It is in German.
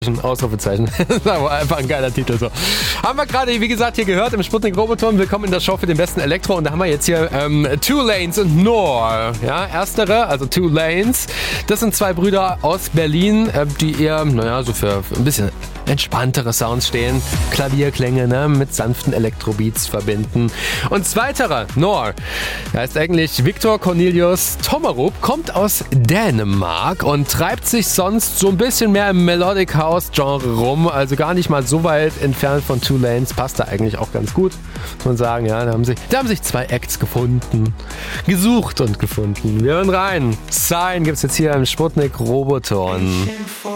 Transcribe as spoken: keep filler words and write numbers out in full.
Ausrufezeichen. Das ist aber einfach ein geiler Titel. So. Haben wir gerade, wie gesagt, hier gehört im Sputnik Roboton. Willkommen in der Show für den besten Elektro. Und da haben wir jetzt hier ähm, Two Lanes und Noor. Ja, erstere, also Two Lanes. Das sind zwei Brüder aus Berlin, äh, die eher, naja, so für, für ein bisschen entspanntere Sounds stehen. Klavierklänge, ne, mit sanften Elektrobeats verbinden. Und zweiterer, Noor. Er heißt eigentlich Victor Cornelius Tommerup, kommt aus Dänemark und treibt sich sonst so ein bisschen mehr im Melodic House Genre rum, also gar nicht mal so weit entfernt von Two Lanes, passt da eigentlich auch ganz gut, muss man sagen, ja, da haben sich, da haben sich zwei Acts gefunden, gesucht und gefunden. Wir hören rein. Sign gibt's jetzt hier im Sputnik Roboton.